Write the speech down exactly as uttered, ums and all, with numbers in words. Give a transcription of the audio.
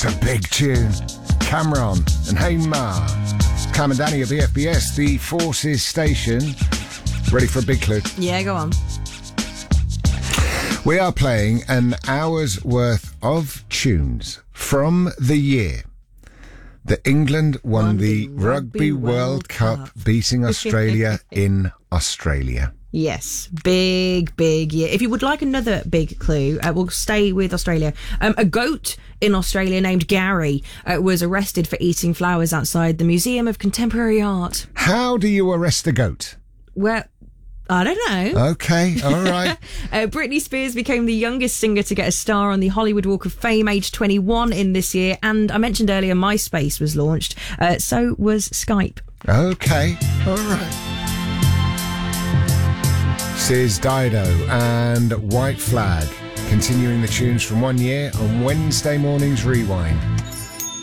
That's a big tune. Cameron and Hey Ma. Cam and Danny at B F B S, the Forces station. Ready for a big clue? Yeah, go on. We are playing an hour's worth of tunes from the year that England won, won the, the Rugby, Rugby World, World Cup, Cup, beating Australia in Australia. Yes, big, big year. If you would like another big clue, uh, we'll stay with Australia. Um, a goat in Australia named Gary uh, was arrested for eating flowers outside the Museum of Contemporary Art. How do you arrest a goat? Well, I don't know. Okay, all right. uh, Britney Spears became the youngest singer to get a star on the Hollywood Walk of Fame, aged twenty-one in this year. And I mentioned earlier, MySpace was launched. Uh, so was Skype. Okay, all right. This is Dido and White Flag, continuing the tunes from one year on Wednesday morning's Rewind.